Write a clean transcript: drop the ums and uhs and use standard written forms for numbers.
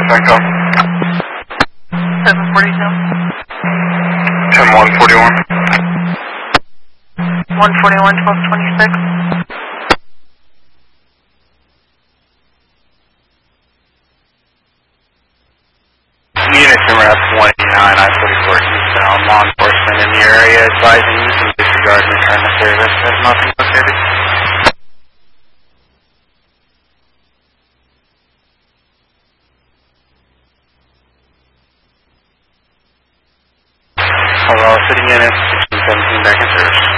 Echo. 742. 10141. 141, 1226. Unit number F189, I-44 Eastbound, law enforcement in the area advising you to disregard and return to service. Has nothing located. Hello, City Unit 1617 back in service.